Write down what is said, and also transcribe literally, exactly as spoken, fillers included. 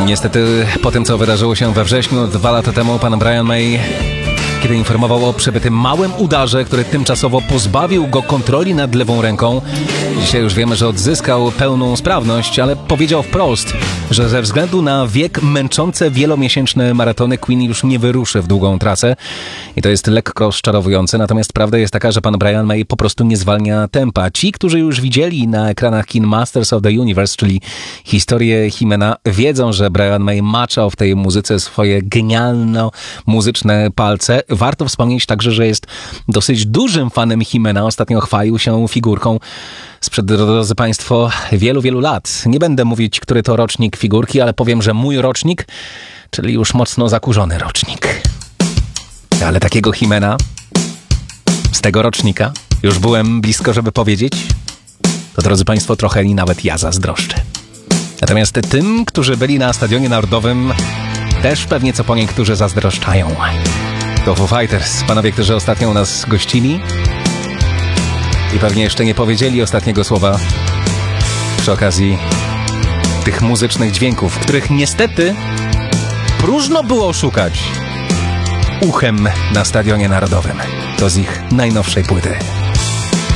Niestety po tym, co wydarzyło się we wrześniu dwa lata temu, pan Brian May, kiedy informował o przebytym małym udarze, który tymczasowo pozbawił go kontroli nad lewą ręką. Dzisiaj już wiemy, że odzyskał pełną sprawność, ale powiedział wprost, że ze względu na wiek męczące wielomiesięczne maratony Queen już nie wyruszy w długą trasę. I to jest lekko rozczarowujące, natomiast prawda jest taka, że pan Brian May po prostu nie zwalnia tempa. Ci, którzy już widzieli na ekranach kin Masters of the Universe, czyli historię Himena, wiedzą, że Brian May maczał w tej muzyce swoje genialno-muzyczne palce. Warto wspomnieć także, że jest dosyć dużym fanem Himena. Ostatnio chwalił się figurką sprzed, drodzy państwo, wielu, wielu lat. Nie będę mówić, który to rocznik figurki, ale powiem, że mój rocznik, czyli już mocno zakurzony rocznik. Ale takiego Himena z tego rocznika już byłem blisko, żeby powiedzieć, to, drodzy państwo, trochę i nawet ja zazdroszczę. Natomiast tym, którzy byli na Stadionie Narodowym, też pewnie co po niektórzy zazdroszczają. To Foo Fighters, panowie, którzy ostatnio u nas gościli i pewnie jeszcze nie powiedzieli ostatniego słowa przy okazji tych muzycznych dźwięków, których niestety próżno było szukać uchem na Stadionie Narodowym. To z ich najnowszej płyty.